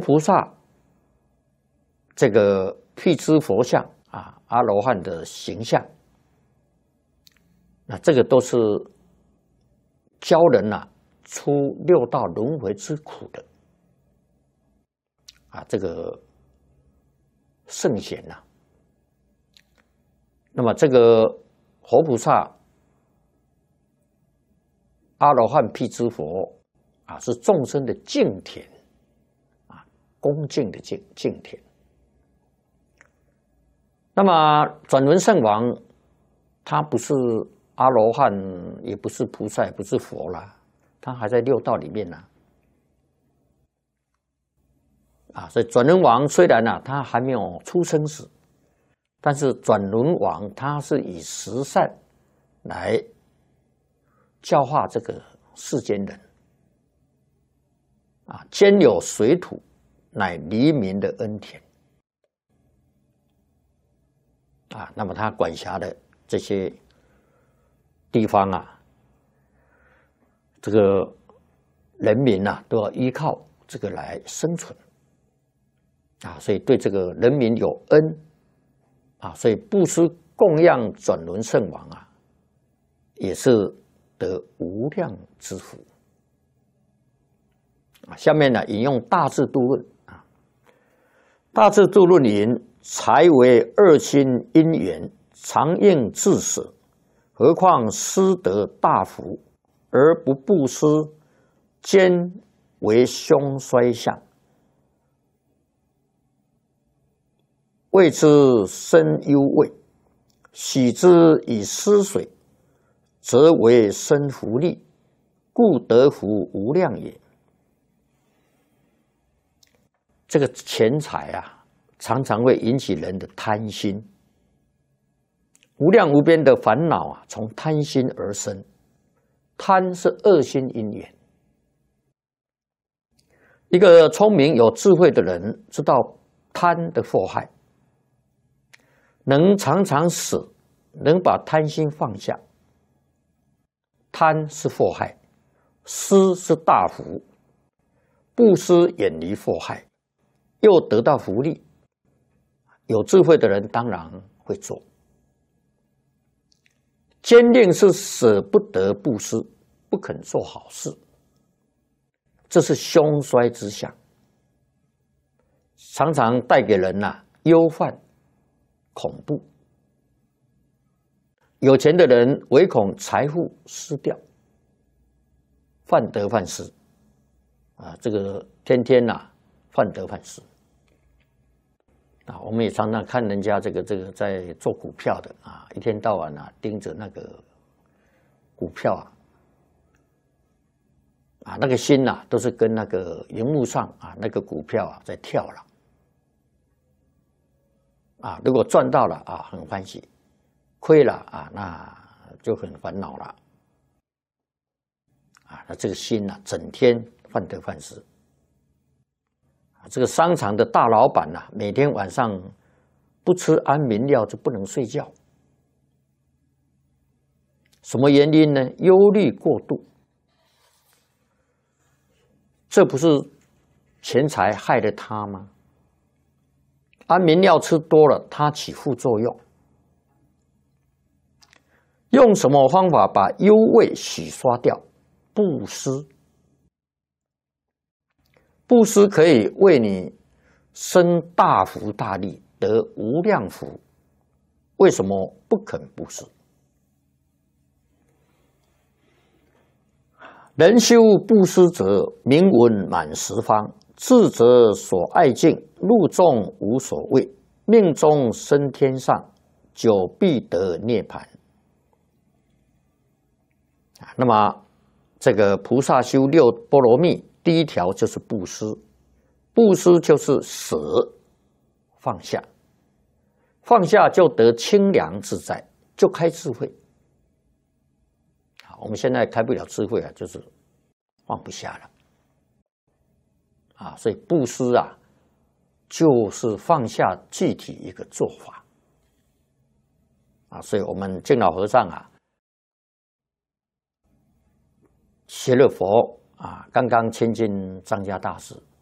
菩萨这个辟支佛像啊，阿罗汉的形象，那这个都是教人出六道轮回之苦的啊，这个圣贤那么这个活菩萨、阿罗汉、辟支佛啊，是众生的敬田啊，恭敬的敬田。那么转轮圣王，他不是阿罗汉，也不是菩萨，也不是佛啦，他还在六道里面所以转轮王虽然他还没有出生死，但是转轮王他是以十善来教化这个世间人兼有水土，乃黎民的恩田那么他管辖的这些地方这个人民都要依靠这个来生存所以对这个人民有恩所以布施供养转轮圣王也是得无量之福下面引用《大智度论》大智度论》云：财为二心因缘，常应致死，何况施得大福而不布施，兼为凶衰相，谓之深忧畏。喜之以施水，则为生福利，故得福无量也。这个钱财常常会引起人的贪心，无量无边的烦恼从贪心而生。贪是恶心因缘。一个聪明有智慧的人知道贪的祸害，能常常使能把贪心放下。贪是祸害，施是大福，布施远离祸害，又得到福利。有智慧的人当然会做。坚定是舍不得布施，不肯做好事，这是凶衰之相，常常带给人忧患恐怖。有钱的人唯恐财富失掉，患得患失这个天天患得患失我们也常常看人家这个在做股票的一天到晚盯着那个股票那个心都是跟那个荧幕上那个股票在跳了如果赚到了很欢喜，亏了那就很烦恼了那这个心整天患得患失。这个商场的大老板每天晚上不吃安眠药就不能睡觉。什么原因呢？忧虑过度。这不是钱财害了他吗？安眠药吃多了，它起副作用。用什么方法把忧畏洗刷掉？布施。布施可以为你生大福大利，得无量福。为什么不肯布施？人修布施者，名闻满十方，智者所爱敬，路众无所谓，命中升天上，久必得涅槃。那么这个菩萨修六波罗蜜，第一条就是布施。布施就是舍，放下，放下就得清凉自在，就开智慧。我们现在开不了智慧就是放不下了所以布施就是放下具体一个做法所以我们净老和尚学了佛刚刚亲近张家大师